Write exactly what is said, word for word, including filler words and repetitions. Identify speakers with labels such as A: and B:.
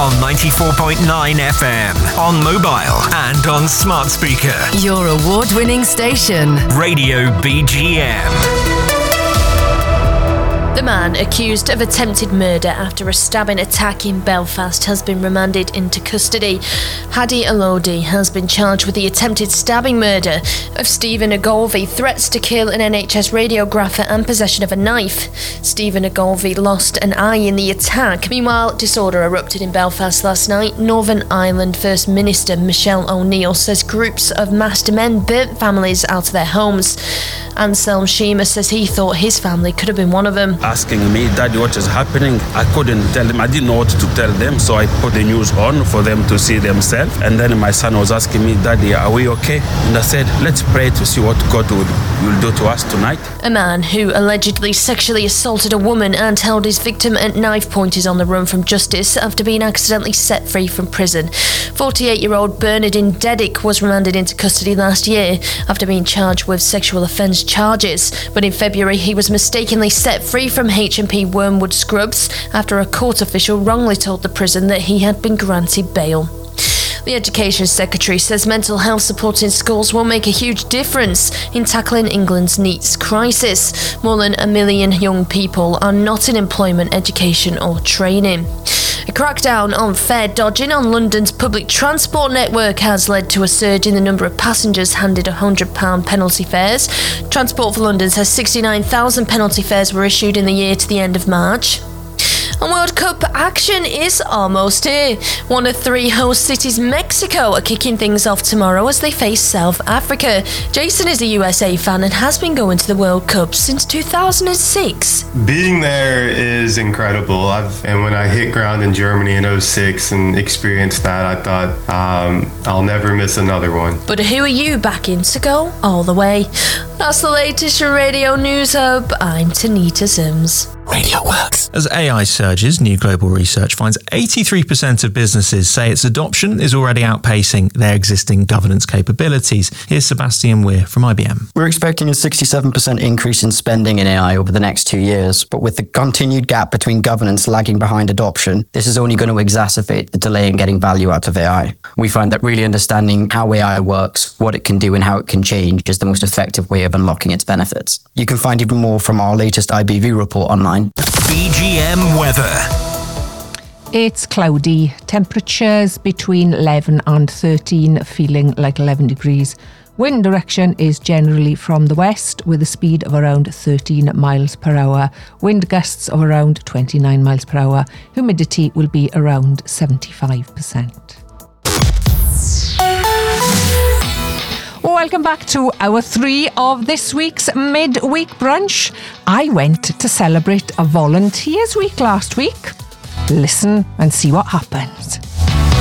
A: on ninety-four point nine F M, on mobile and on smart speaker.
B: Your award-winning station.
A: Radio B G M.
C: The man accused of attempted murder after a stabbing attack in Belfast has been remanded into custody. Hadi Elodie has been charged with the attempted stabbing murder of Stephen Ogilvie, threats to kill an N H S radiographer and possession of a knife. Stephen Ogilvie lost an eye in the attack. Meanwhile, disorder erupted in Belfast last night. Northern Ireland First Minister Michelle O'Neill says groups of masked men burnt families out of their homes. Anselm Shima says he thought his family could have been one of them.
D: Asking me, Daddy, what is happening? I couldn't tell them. I didn't know what to tell them, so I put the news on for them to see themselves. And then my son was asking me, Daddy, are we okay? And I said, let's pray to see what God will, will do to us tonight.
C: A man who allegedly sexually assaulted a woman and held his victim at knife point is on the run from justice after being accidentally set free from prison. forty-eight-year-old Bernardine Dedick was remanded into custody last year after being charged with sexual offence charges. But in February, he was mistakenly set free from H M P Wormwood Scrubs after a court official wrongly told the prison that he had been granted bail. The Education Secretary says mental health support in schools will make a huge difference in tackling England's NEETs crisis. More than a million young people are not in employment, education or training. A crackdown on fare dodging on London's public transport network has led to a surge in the number of passengers handed one hundred pounds penalty fares. Transport for London says sixty-nine thousand penalty fares were issued in the year to the end of March. And World Cup action is almost here. One of three host cities, Mexico, are kicking things off tomorrow as they face South Africa. Jason is a U S A fan and has been going to the World Cup since two thousand six.
E: Being there is incredible. I've, and when I hit ground in Germany in oh six and experienced that, I thought um, I'll never miss another one.
C: But who are you backing to go all the way? That's the latest from Radio News Hub. I'm Tanita Sims.
A: Radio Works.
F: As A I surges, new global research finds eighty-three percent of businesses say its adoption is already outpacing their existing governance capabilities. Here's Sebastian Weir from I B M.
G: We're expecting a sixty-seven percent increase in spending in A I over the next two years, but with the continued gap between governance lagging behind adoption, this is only going to exacerbate the delay in getting value out of A I. We find that really understanding how A I works, what it can do and how it can change is the most effective way of unlocking its benefits. You can find even more from our latest I B V report online.
A: B G M weather.
H: It's cloudy. Temperatures between eleven and thirteen, feeling like eleven degrees. Wind direction is generally from the west with a speed of around thirteen miles per hour. Wind gusts of around twenty-nine miles per hour. Humidity will be around seventy-five percent. Welcome back to hour three of this week's midweek brunch. I went to celebrate a volunteers week last week. Listen and see what happens.